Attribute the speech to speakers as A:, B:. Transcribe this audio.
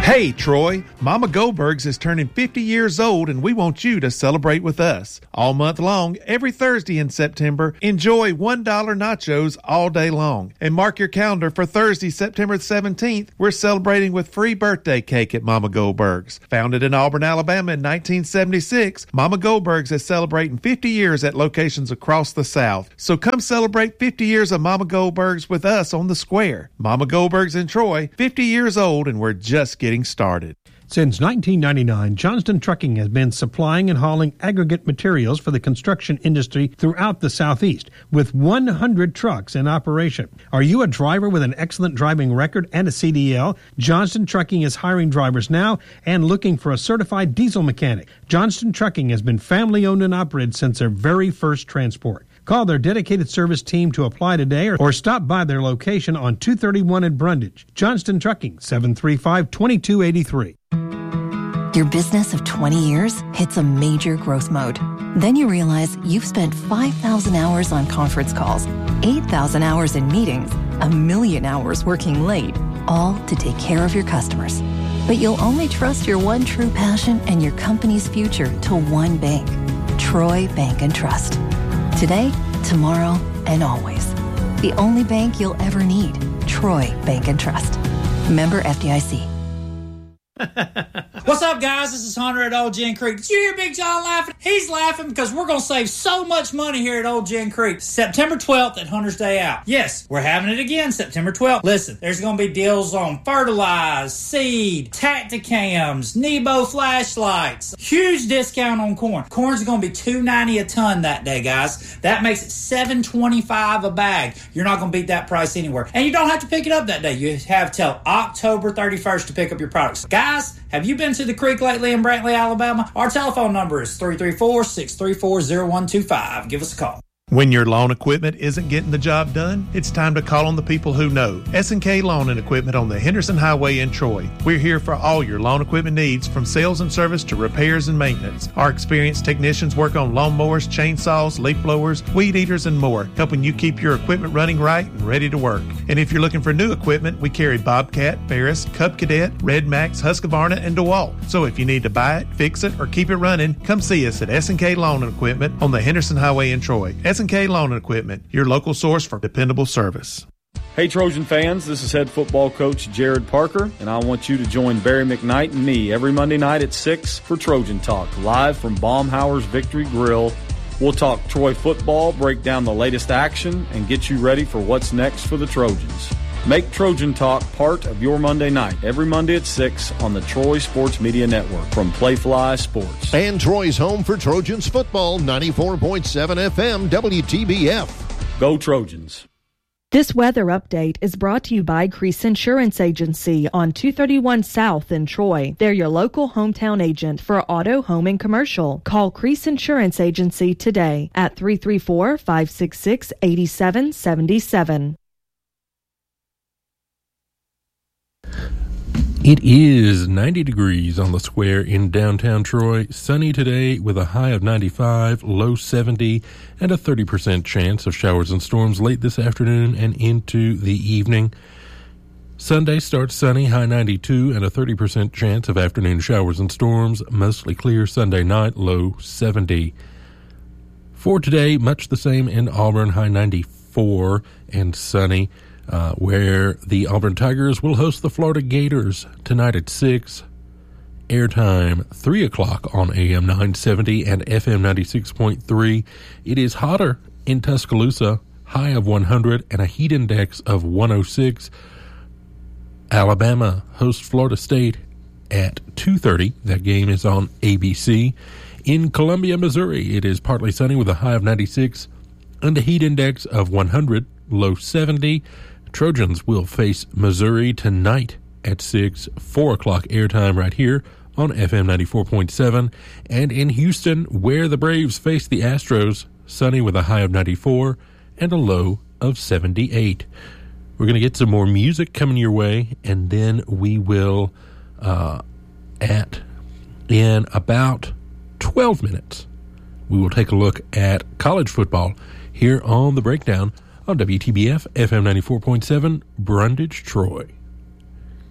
A: Hey, Troy, Mama Goldberg's is turning 50 years old, and we want you to celebrate with us. All month long, every Thursday in September, enjoy $1 nachos all day long. And mark your calendar for Thursday, September 17th, we're celebrating with free birthday cake at Mama Goldberg's. Founded in Auburn, Alabama in 1976, Mama Goldberg's is celebrating 50 years at locations across the South. So come celebrate 50 years of Mama Goldberg's with us on the square. Mama Goldberg's in Troy, 50 years old, and we're just getting started.
B: Since 1999, Johnston Trucking has been supplying and hauling aggregate materials for the construction industry throughout the Southeast, with 100 trucks in operation. Are you a driver with an excellent driving record and a CDL? Johnston Trucking is hiring drivers now and looking for a certified diesel mechanic. Johnston Trucking has been family-owned and operated since their very first transport. Call their dedicated service team to apply today or stop by their location on 231 in Brundage. Johnston Trucking, 735-2283.
C: Your business of 20 years hits a major growth mode. Then you realize you've spent 5,000 hours on conference calls, 8,000 hours in meetings, 1,000,000 hours working late, all to take care of your customers. But you'll only trust your one true passion and your company's future to one bank, Troy Bank and Trust. Today, tomorrow, and always. The only bank you'll ever need. Troy Bank and Trust. Member FDIC.
D: What's up, guys? This is Hunter at Old Gin Creek. Did you hear Big John laughing? He's laughing because we're going to save so much money here at Old Gin Creek. September 12th at Hunter's Day Out. Yes, we're having it again September 12th. Listen, there's going to be deals on fertilize, seed, Tacticams, Nebo flashlights. Huge discount on corn. Corn's going to be $2.90 a ton that day, guys. That makes it $7.25 a bag. You're not going to beat that price anywhere. And you don't have to pick it up that day. You have till October 31st to pick up your products. Guys, have you been to the creek lately in Brantley, Alabama? Our telephone number is 334-634-0125. Give us a call.
A: When your lawn equipment isn't getting the job done, it's time to call on the people who know. S&K Lawn and Equipment on the Henderson Highway in Troy. We're here for all your lawn equipment needs, from sales and service to repairs and maintenance. Our experienced technicians work on lawnmowers, chainsaws, leaf blowers, weed eaters, and more, helping you keep your equipment running right and ready to work. And if you're looking for new equipment, we carry Bobcat, Ferris, Cub Cadet, Red Max, Husqvarna, and DeWalt. So if you need to buy it, fix it, or keep it running, come see us at S&K Lawn and Equipment on the Henderson Highway in Troy. S&K Lawn and Equipment, your local source for dependable service.
E: Hey Trojan fans, this is head football coach Jared Parker, and I want you to join Barry McKnight and me every Monday night at 6 for Trojan Talk, live from Baumhauer's Victory Grill. We'll talk Troy football, break down the latest action, and get you ready for what's next for the Trojans. Make Trojan Talk part of your Monday night, every Monday at 6 on the Troy Sports Media Network from Playfly Sports.
F: And Troy's home for Trojans football, 94.7 FM WTBF.
E: Go Trojans.
G: This weather update is brought to you by Crease Insurance Agency on 231 South in Troy. They're your local hometown agent for auto, home, and commercial. Call Crease Insurance Agency today at 334-566-8777.
H: It is 90 degrees on the square in downtown Troy. Sunny today with a high of 95, low 70, and a 30% chance of showers and storms late this afternoon and into the evening. Sunday starts sunny, high 92, and a 30% chance of afternoon showers and storms. Mostly clear Sunday night, low 70. For today, much the same in Auburn, high 94 and sunny. Where the Auburn Tigers will host the Florida Gators tonight at 6. Airtime 3 o'clock on AM 970 and FM 96.3. It is hotter in Tuscaloosa, high of 100 and a heat index of 106. Alabama hosts Florida State at 2:30. That game is on ABC. In Columbia, Missouri, it is partly sunny with a high of 96 and a heat index of 100, low 70. Trojans will face Missouri tonight at 6, 4 o'clock airtime right here on FM 94.7. And in Houston, where the Braves face the Astros, sunny with a high of 94 and a low of 78. We're going to get some more music coming your way, and then we will, in about 12 minutes, we will take a look at college football here on The Breakdown on WTBF FM 94.7, Brundage, Troy.